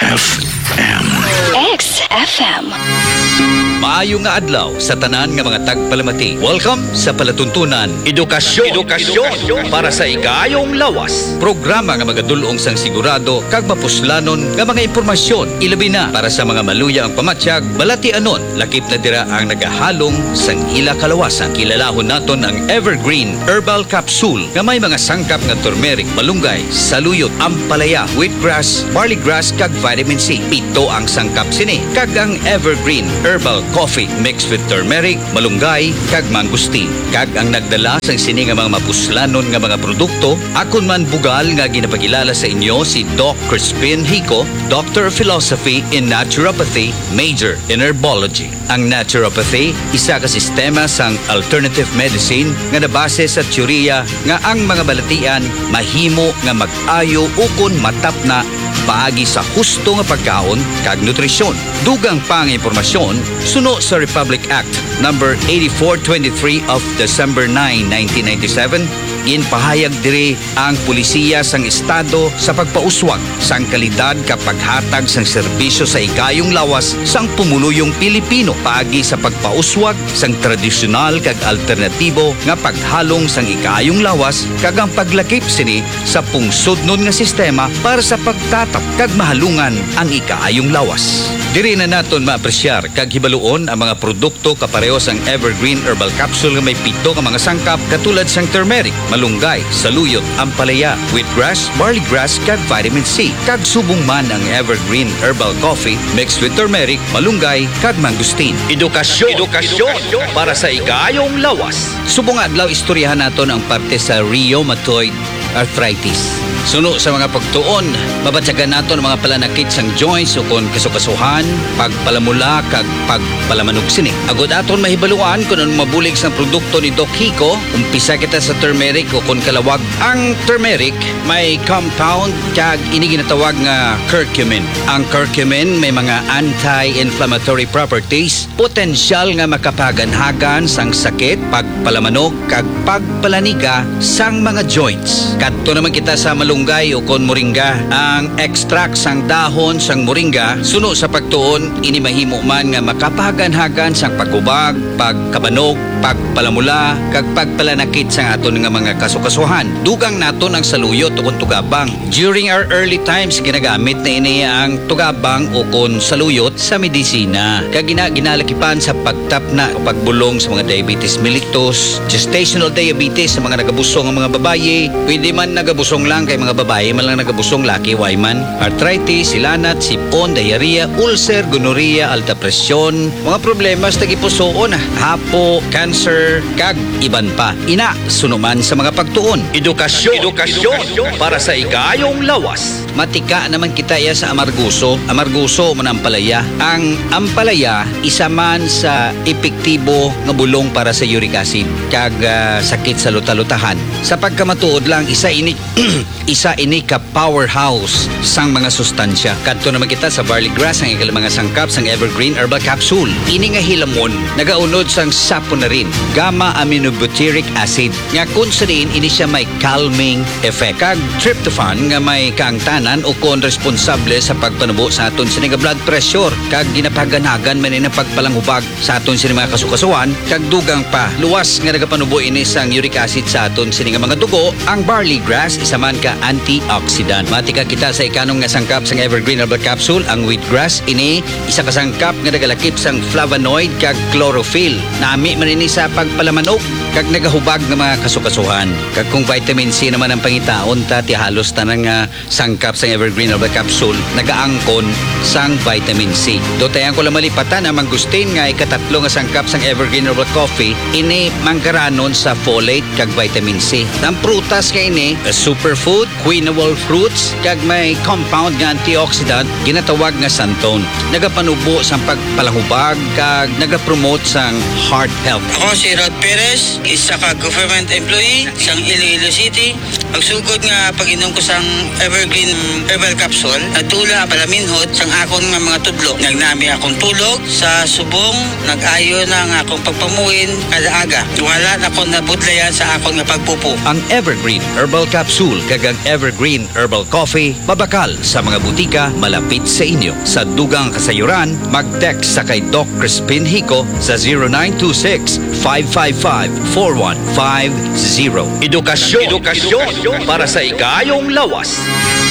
XFM. XFM. Maayo nga adlaw sa tanan nga mga tagpalamati. Welcome sa palatuntunan Edukasyon para sa ikayong lawas. Programa nga magadulong sang sigurado kag mapuslanon nga mga impormasyon ilabi na para sa mga maluya ang pamatsyag balatianon lakip na dira ang nagahalong sang ila kalawasan. Kilalahon naton ang Evergreen Herbal Capsule nga may mga sangkap nga turmeric, malunggay, saluyot, ampalaya, wheatgrass, barley grass kag vitamin C. Pito ang sangkap sini kag ang Evergreen Herbal Coffee mixed with turmeric, malunggay kag mangustin. Kag ang nagdala sang sini nga mga mapuslanon nga mga produkto akon man bugal nga ginapakilala sa inyo si Doc Crispin Hico, Doctor of Philosophy in Naturopathy, Major in Herbology. Ang naturopathy isa ka sistema sang alternative medicine nga nabase sa teorya nga ang mga balatian mahimo nga mag-ayo ukon matapna paagi sa husto nga pagkaon kag nutrisyon. Dugang pang impormasyon suno sa Republic Act number 8423 of December 9, 1997, ginpahayag diri ang pulisiya sang estado sa pagpauswag sang kalidad kapag hatag sang serbisyo sa ikayong lawas sang pumuluyong Pilipino paagi sa pagpauswag sang tradisyonal kag alternatibo nga paghalong sang ikayong lawas kag ang paglakip sini sa pungsodnon nga sistema para sa pagtatap kag mahalungan ang ikayong lawas. Diri na naton maapresyar kag hibaluon ang mga produkto kapareho sang Evergreen Herbal Capsule nga may pito ka mga sangkap katulad sang turmeric, malunggay, saluyot, ampalaya, wheatgrass, barley grass kag vitamin C. Kag subong man ang Evergreen Herbal Coffee mixed with turmeric, malunggay kag mangustin. Edukasyon para sa ikayong lawas. Subong adlaw istoryahan naton ang parte sa rheumatoid arthritis. Suno sa mga pagtuon, mabatsagan nato ang mga palanakit sang joints o kon kasukasuhan, pagpalamula kag pagpalamanog sini. Agod aton mahibaluan kung anong mabulig sang produkto ni Doc Hico. Umpisa kita sa turmeric o kon kalawag. Ang turmeric may compound kag ini ginatawag nga curcumin. Ang curcumin may mga anti-inflammatory properties, potensyal nga makapaganhagan sang sakit, pagpalamanog kag pagpalaniga sang mga joints. Kadto naman kita sa malunggay o kon moringa. Ang extract sang dahon sang moringa suno sa pagtuon ini mahimo man nga makapahagan-hagan sang pagubag, pagkabanog, pagpalamula kag pagpalanakit sang aton nga mga kasukasuhan. Dugang naton ang saluyot o kon tugabang. During our early times ginagamit na ini ang tugabang o kon saluyot sa medisina. Kag ginalakipan sa pagtapna o pagbulong sa mga diabetes mellitus, gestational diabetes sa mga nagabusong nga mga babaye. Pwede man nagabusong lang kay mga babae, man lang nagabusong laki, wayman. Arthritis, silanat, sipon, diarrhea, ulcer, gonorrhea, alta presyon, mga problema sa tagipusoon, hapo, cancer, kag iban pa. Ina, sunuman sa mga pagtuon. Edukasyon para sa ikayong lawas. Matika naman kita ya sa amarguso. Amarguso man ang ampalaya. Ang ampalaya, isa man sa epektibo nga bulong para sa uric acid kag sakit sa luta-lutahan. Sa pagkamatuod lang, isa ini ka powerhouse sang mga sustansya. Kadto naman kita sa barley grass ang ikalimang sangkap sang Evergreen Herbal Capsule. Ini nga hilamon nagaunod sang saponarin, gamma aminobutyric acid. Nga kun sa diin ini siya may calming effect. Kag tryptophan nga may kaangtanan o kon responsable sa pagpanubo sa aton sa blood pressure. Kag ginapaganagan man ini pagpalanghubag sa aton sa mga kasukasuan. Kag dugang pa luwas nga nagapanubo ini sang uric acid sa aton sa mga dugo. Ang barley grass isa man ka antioxidant. Matika kita sa ikanong nga sangkap sang Evergreen Herbal Capsule. Ang wheatgrass ini isa ka sangkap nga nagalakip sang flavonoid kag chlorophyll. Nami man ini sa pagpalamanog kag nagahubag ng mga kasukasuhan. Kag kung vitamin C naman ang pangitaon ta ti halos tanang nga sangkap sang Evergreen Herbal Capsule nagaangkon sang vitamin C. Dotayan ko lang malipatan ang mangustin nga ikatatlo nga sangkap sang Evergreen Herbal Coffee ini manggaranon sa folate kag vitamin C. Ang prutas kay ini superfood, quinoa fruits kag may compound nga antioxidant ginatawag nga santone. Nagapanubo sang pagpalahubag kag nagapromote sang heart health. Ako si Rod Perez, isa ka government employee sang Iloilo City. Pagsugod nga pag-inom ko sang Evergreen Herbal Capsule, nagtula palaminhot sang akon nga mga tudlo. Nagnami akong tulog sa subong, nag-ayo na nga akong pagpamuhin kada aga. Wala na akong nabudlayan sa akon nga pagpupo. Ang Evergreen Herbal Capsule kag kag Evergreen Herbal Coffee mabakal sa mga butika malapit sa inyo. Sa dugang kasayuran, mag-text sa kay Doc Crispin Hico sa 0926-555-4150. Edukasyon para sa ikayong lawas.